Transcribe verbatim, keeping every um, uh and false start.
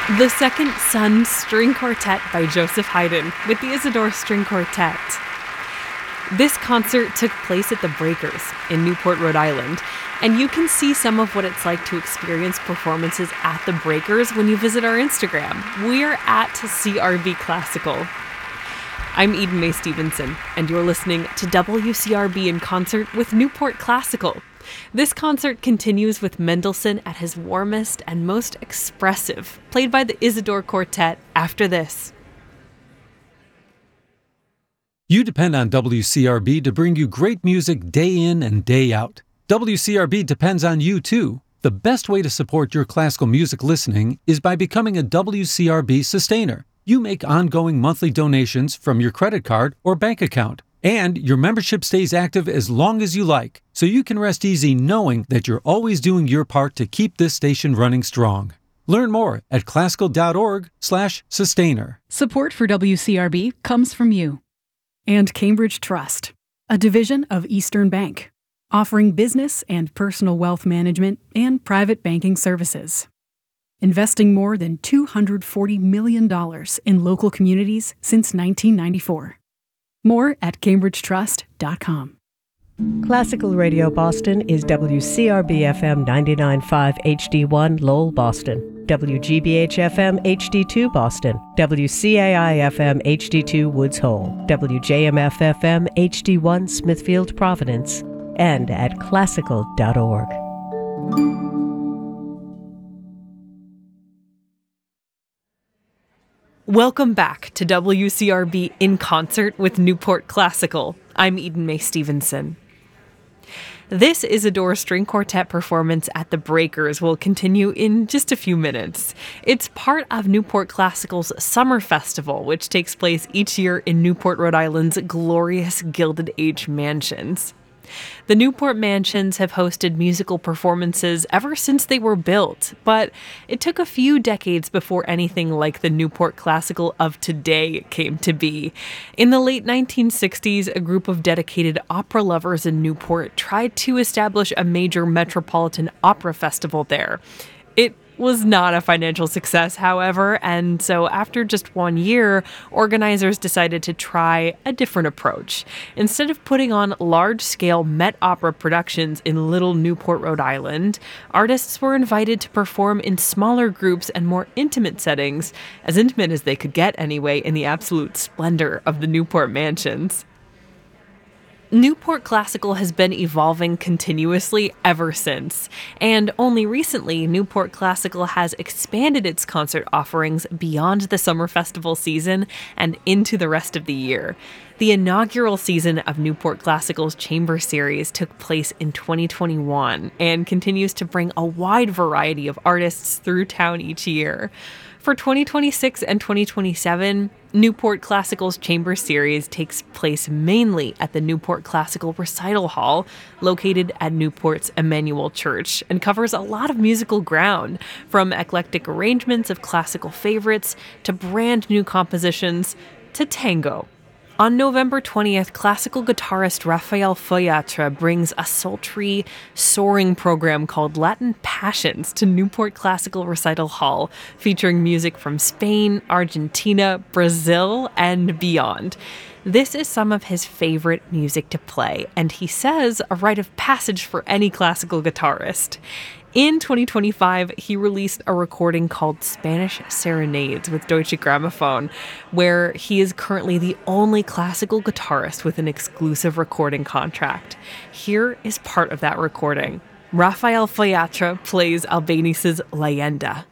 The Second Son String Quartet by Joseph Haydn with the Isidore String Quartet. This concert took place at the Breakers in Newport, Rhode Island, and you can see some of what it's like to experience performances at the Breakers when you visit our Instagram. We're at C R B Classical. I'm Eden Mae Stevenson, and you're listening to W C R B in concert with Newport Classical. This concert continues with Mendelssohn at his warmest and most expressive, played by the Isidore Quartet after this. You depend on W C R B to bring you great music day in and day out. W C R B depends on you too. The best way to support your classical music listening is by becoming a W C R B sustainer. You make ongoing monthly donations from your credit card or bank account, and your membership stays active as long as you like, so you can rest easy knowing that you're always doing your part to keep this station running strong. Learn more at classical.org slash sustainer. Support for W C R B comes from you. And Cambridge Trust, a division of Eastern Bank, offering business and personal wealth management and private banking services. Investing more than two hundred forty million dollars in local communities since nineteen ninety-four. More at cambridge trust dot com. Classical Radio Boston is W C R B F M ninety-nine point five H D one Lowell, Boston, W G B H F M H D two Boston, W C A I F M H D two Woods Hole, W J M F F M H D one Smithfield, Providence, and at classical dot org. Welcome back to W C R B in concert with Newport Classical. I'm Eden Mae Stevenson. This Isidore String Quartet performance at the Breakers will continue in just a few minutes. It's part of Newport Classical's Summer Festival, which takes place each year in Newport, Rhode Island's glorious Gilded Age mansions. The Newport Mansions have hosted musical performances ever since they were built, but it took a few decades before anything like the Newport Classical of today came to be. In the late nineteen sixties, a group of dedicated opera lovers in Newport tried to establish a major metropolitan opera festival there. It was not a financial success, however, and so after just one year, organizers decided to try a different approach. Instead of putting on large-scale Met Opera productions in Little Newport, Rhode Island, artists were invited to perform in smaller groups and more intimate settings, as intimate as they could get anyway in the absolute splendor of the Newport Mansions. Newport Classical has been evolving continuously ever since, and only recently Newport Classical has expanded its concert offerings beyond the summer festival season and into the rest of the year. The inaugural season of Newport Classical's Chamber Series took place in twenty twenty-one and continues to bring a wide variety of artists through town each year. For twenty twenty-six and twenty twenty-seven, Newport Classical's Chamber Series takes place mainly at the Newport Classical Recital Hall, located at Newport's Emmanuel Church, and covers a lot of musical ground, from eclectic arrangements of classical favorites to brand new compositions to tango. On November twentieth, classical guitarist Rafael Foyatra brings a sultry, soaring program called Latin Passions to Newport Classical Recital Hall, featuring music from Spain, Argentina, Brazil, and beyond. This is some of his favorite music to play, and he says a rite of passage for any classical guitarist. In twenty twenty-five, he released a recording called Spanish Serenades with Deutsche Grammophon, where he is currently the only classical guitarist with an exclusive recording contract. Here is part of that recording. Rafael Foyatra plays Albéniz's Leyenda.